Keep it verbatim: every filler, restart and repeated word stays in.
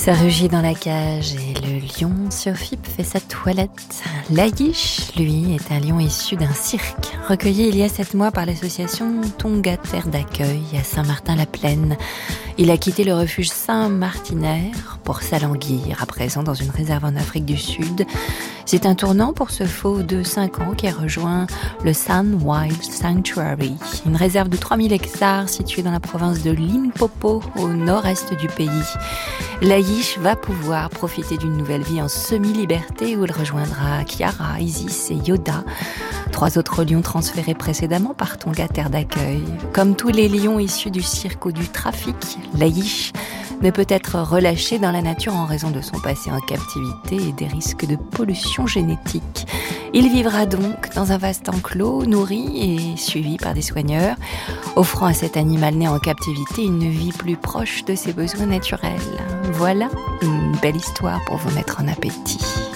Ça rugit dans la cage et le lion Sophip fait sa toilette. Laïch, lui, est un lion issu d'un cirque, recueilli il y a sept mois par l'association Tonga Terre d'Accueil à Saint-Martin-la-Plaine. Il a quitté le refuge Saint-Martinaire pour s'alanguir à présent dans une réserve en Afrique du Sud. C'est un tournant pour ce fauve de cinq ans qui a rejoint le San Wild Sanctuary, une réserve de trois mille hectares située dans la province de Limpopo, au nord-est du pays. Laïch va pouvoir profiter d'une nouvelle vie en semi-liberté où il rejoindra Kiara, Isis et Yoda, trois autres lions transférés précédemment par Tonga Terre d'Accueil. Comme tous les lions issus du cirque ou du trafic, Laïch ne peut être relâché dans la nature en raison de son passé en captivité et des risques de pollution génétique. Il vivra donc dans un vaste enclos, nourri et suivi par des soigneurs, offrant à cet animal né en captivité une vie plus proche de ses besoins naturels. Voilà une belle histoire pour vous mettre en appétit.